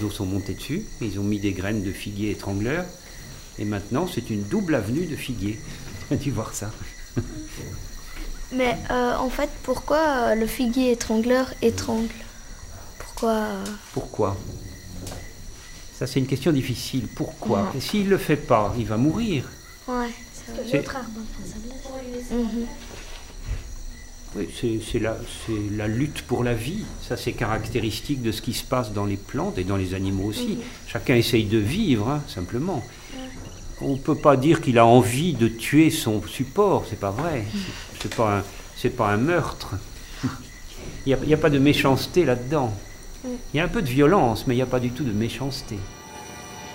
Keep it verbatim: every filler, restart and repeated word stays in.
Ils sont montés dessus, ils ont mis des graines de figuier étrangleur, et maintenant c'est une double avenue de figuier. Tu as dû voir ça. Mais euh, en fait, pourquoi euh, le figuier étrangleur étrangle? Pourquoi euh... Pourquoi? Ça, c'est une question difficile. Pourquoi? Ouais. Et s'il ne le fait pas, il va mourir. Ouais, c'est c'est... l'autre arbre, enfin, ça blesse. Mm-hmm. Oui, c'est, c'est, la, c'est la lutte pour la vie. Ça, c'est caractéristique de ce qui se passe dans les plantes et dans les animaux aussi. Mm-hmm. Chacun essaye de vivre, hein, simplement. Mm-hmm. On ne peut pas dire qu'il a envie de tuer son support, c'est pas vrai. C'est, c'est, pas, un, c'est pas un meurtre. Il n'y a, a pas de méchanceté là-dedans. Il y a un peu de violence, mais il n'y a pas du tout de méchanceté.